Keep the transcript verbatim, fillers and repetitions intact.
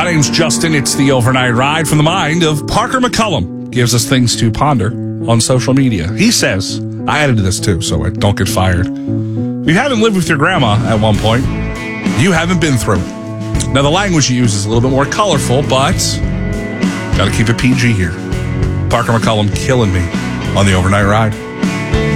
name's Justin. It's the Overnight Ride from the mind of Parker McCullum. Gives us things to ponder on social media. He says, I added this too, so I don't get fired. If you haven't lived with your grandma at one point, you haven't been through it. Now, the language you use is a little bit more colorful, but got to keep it P G here. Parker McCullum killing me on the Overnight Ride.